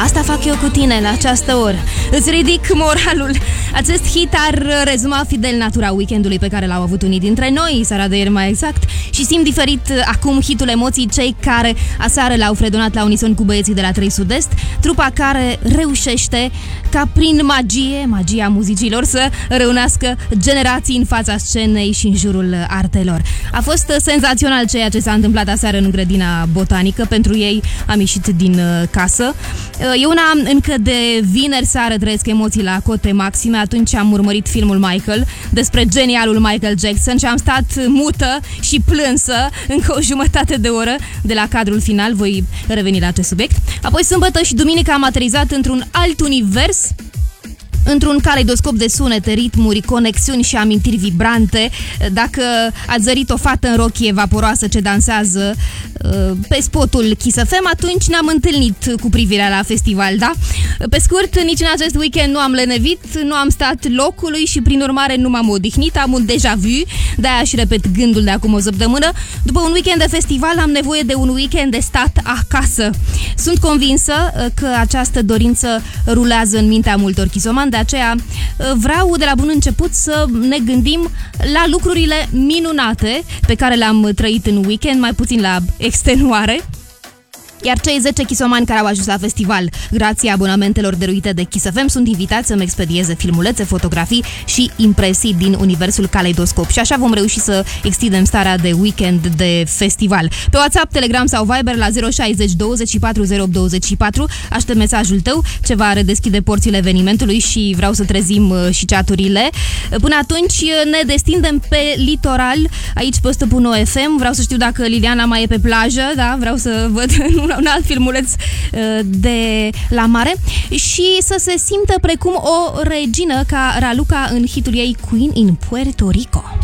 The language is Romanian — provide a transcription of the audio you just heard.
Asta fac eu cu tine la această oră. Îți ridic moralul. Acest hit ar rezuma fidel natura weekendului pe care l-au avut unii dintre noi, seara de ieri mai exact, și simt diferit acum hitul emoții cei care aseară l-au fredonat la unison cu băieții de la 3 Sud-Est, trupa care reușește ca prin magia muzicilor să reunească generații în fața scenei și în jurul artelor. A fost senzațional ceea ce s-a întâmplat aseară în grădina botanică. Pentru ei am ieșit din casă. Eu încă de vineri seară trăiesc emoții la cote maxime. Atunci am urmărit filmul Michael, despre genialul Michael Jackson, și am stat mută și plânsă încă o jumătate de oră de la cadrul final. Voi reveni la acest subiect. Apoi sâmbătă și duminică am aterizat într-un alt univers, într-un caleidoscop de sunete, ritmuri, conexiuni și amintiri vibrante. Dacă ați zărit o fată în rochie vaporoasă ce dansează pe spotul Kiss FM, atunci ne-am întâlnit cu privirea la festival, da? Pe scurt, nici în acest weekend nu am lenevit, nu am stat locului și prin urmare nu m-am odihnit, am un déjà vu, de-aia și repet gândul de acum o săptămână. După un weekend de festival am nevoie de un weekend de stat acasă. Sunt convinsă că această dorință rulează în mintea multor chisomani. De aceea vreau de la bun început să ne gândim la lucrurile minunate pe care le-am trăit în weekend, mai puțin la extenuare. Iar cei 10 chisomani care au ajuns la festival grație abonamentelor dăruite de Kiss FM sunt invitați să-mi expedieze filmulețe, fotografii și impresii din universul Caleidoscop. Și așa vom reuși să extindem starea de weekend de festival. Pe WhatsApp, Telegram sau Viber la 060 24 08 24 aștept mesajul tău ce va redeschide porțile evenimentului și vreau să trezim și chaturile. Până atunci ne destindem pe litoral, aici pe 100.1 FM. Vreau să știu dacă Liliana mai e pe plajă, da? Vreau să văd un alt filmuleț de la mare și să se simtă precum o regină ca Raluca în hitul ei Queen in Puerto Rico.